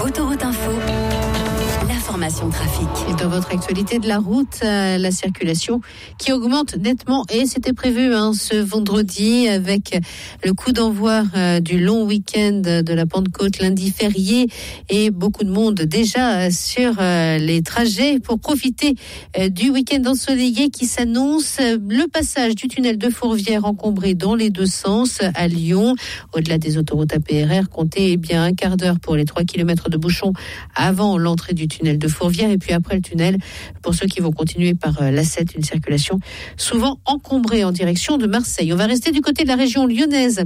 Autoroute Info, l'information trafic. Et dans votre actualité de la route, la circulation qui augmente nettement et c'était prévu ce vendredi avec le coup d'envoi du long week-end de la Pentecôte, lundi férié et beaucoup de monde déjà sur les trajets pour profiter du week-end ensoleillé qui s'annonce. Le passage du tunnel de Fourvière encombré dans les deux sens à Lyon, au-delà des autoroutes APRR, comptez bien un quart d'heure pour les 3 km de bouchons avant l'entrée du tunnel de Fourvière et puis après le tunnel pour ceux qui vont continuer par l'A7, une circulation souvent encombrée en direction de Marseille. On va rester du côté de la région lyonnaise.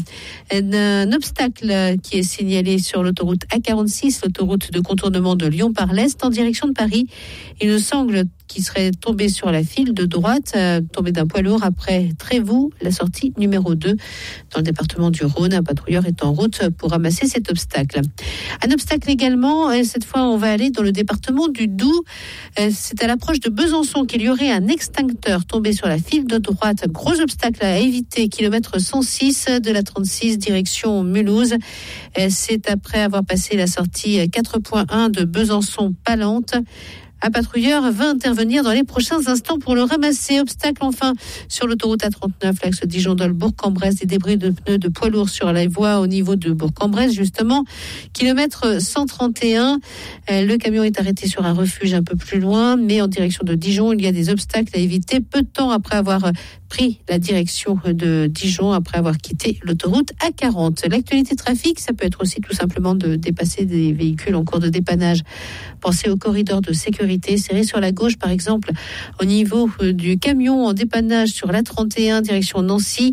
Un obstacle qui est signalé sur l'autoroute A46, l'autoroute de contournement de Lyon par l'Est en direction de Paris. Il nous semble qu'il serait tombé sur la file de droite, tombé d'un poids lourd après Trévoux, la sortie numéro 2 dans le département du Rhône. Un patrouilleur est en route pour ramasser cet obstacle. Un obstacle également, et cette fois on va aller dans le département du Doubs. C'est à l'approche de Besançon qu'il y aurait un extincteur tombé sur la file de droite. Gros obstacle à éviter, kilomètre 106 de la 36 direction Mulhouse. C'est après avoir passé la sortie 4.1 de Besançon-Palente. Un patrouilleur va intervenir dans les prochains instants pour le ramasser. Obstacle enfin sur l'autoroute A39, l'axe Dijon-Dole, Bourg-en-Bresse, des débris de pneus de poids lourds sur la voie au niveau de Bourg-en-Bresse, justement. Kilomètre 131. Le camion est arrêté sur un refuge un peu plus loin, mais en direction de Dijon, il y a des obstacles à éviter peu de temps après avoir pris la direction de Dijon, après avoir quitté l'autoroute A40. L'actualité trafic, ça peut être aussi tout simplement de dépasser des véhicules en cours de dépannage. Pensez au corridor de sécurité serré sur la gauche, par exemple, au niveau du camion en dépannage sur l'A31, direction Nancy.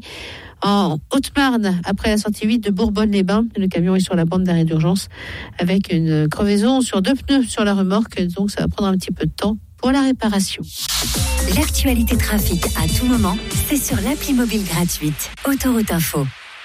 En Haute-Marne, après la sortie 8 de Bourbonne-les-Bains, le camion est sur la bande d'arrêt d'urgence avec une crevaison sur 2 pneus sur la remorque, donc ça va prendre un petit peu de temps pour la réparation. L'actualité trafic à tout moment, c'est sur l'appli mobile gratuite. Autoroute Info.